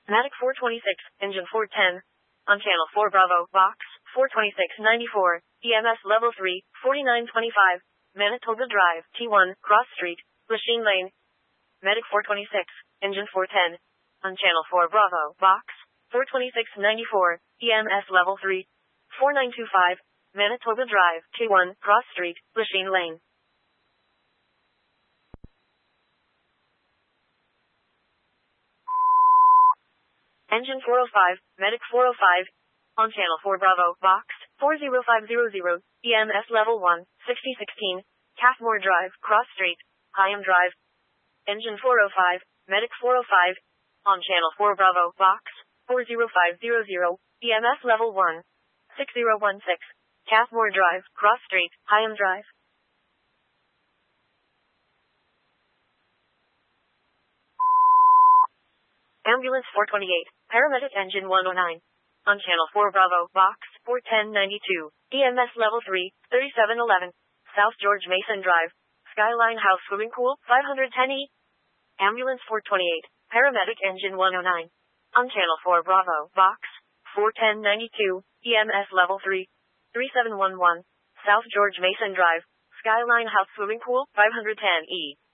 Matic 426, engine 410. On channel 4 Bravo, box, 42694, EMS level 3, 4925, Manitoba Drive, T1, Cross Street, Lachine Lane. Medic 426, engine 410. On channel 4 Bravo, box, 42694, EMS level 3, 4925, Manitoba Drive, T1, Cross Street, Lachine Lane. Engine 405, Medic 405, on channel 4 Bravo, box, 40500, EMS level 1, 6016, Cathmore Drive, Cross Street, Hyam Drive. Engine 405, Medic 405, on channel 4 Bravo, box, 40500, EMS level 1, 6016, Cathmore Drive, Cross Street, Hyam Drive. Ambulance 428, Paramedic Engine 109. On channel 4 Bravo, box, 41092, EMS level 3, 3711, South George Mason Drive, Skyline House Swimming Pool, 510E. Ambulance 428, Paramedic Engine 109. On channel 4 Bravo, box, 41092, EMS level 3, 3711, South George Mason Drive, Skyline House Swimming Pool, 510E.